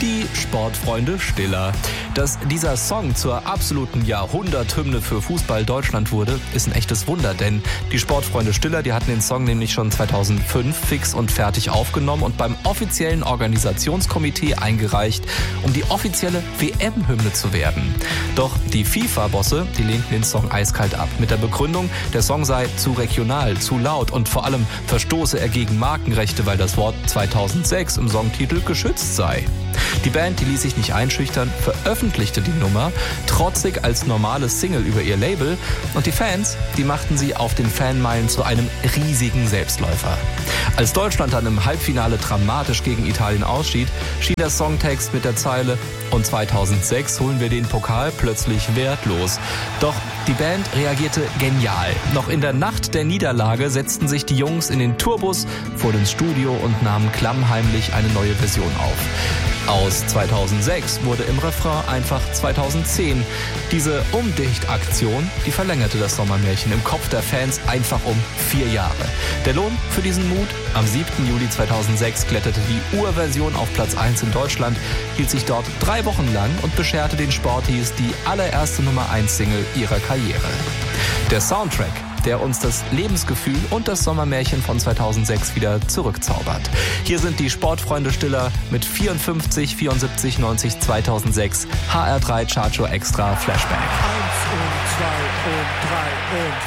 Die Sportfreunde Stiller. Dass dieser Song zur absoluten Jahrhunderthymne für Fußball Deutschland wurde, ist ein echtes Wunder, denn die Sportfreunde Stiller, die hatten den Song nämlich schon 2005 fix und fertig aufgenommen und beim offiziellen Organisationskomitee eingereicht, um die offizielle WM-Hymne zu werden. Doch die FIFA-Bosse, die lehnten den Song eiskalt ab, mit der Begründung, der Song sei zu regional, zu laut und vor allem verstoße er gegen Markenrechte, weil das Wort 2006 im Songtitel geschützt sei. Die Band, die ließ sich nicht einschüchtern, veröffentlichte die Nummer trotzig als normales Single über ihr Label und die Fans, die machten sie auf den Fanmeilen zu einem riesigen Selbstläufer. Als Deutschland dann im Halbfinale dramatisch gegen Italien ausschied, schien der Songtext mit der Zeile „Und 2006 holen wir den Pokal" plötzlich wertlos. Doch die Band reagierte genial. Noch in der Nacht der Niederlage setzten sich die Jungs in den Tourbus, fuhren ins Studio und nahmen klammheimlich eine neue Version auf. Aus 2006 wurde im Refrain einfach 2010. Diese Umdichtaktion, die verlängerte das Sommermärchen im Kopf der Fans einfach um 4 Jahre. Der Lohn für diesen Mut? Am 7. Juli 2006 kletterte die Urversion auf Platz 1 in Deutschland, hielt sich dort 3 Wochen lang und bescherte den Sporties die allererste Nummer 1 Single ihrer Karriere. Der Soundtrack, der uns das Lebensgefühl und das Sommermärchen von 2006 wieder zurückzaubert. Hier sind die Sportfreunde Stiller mit 54, 74, 90, 2006 HR3 Chartshow Extra Flashback. 1 und 2 und 3 und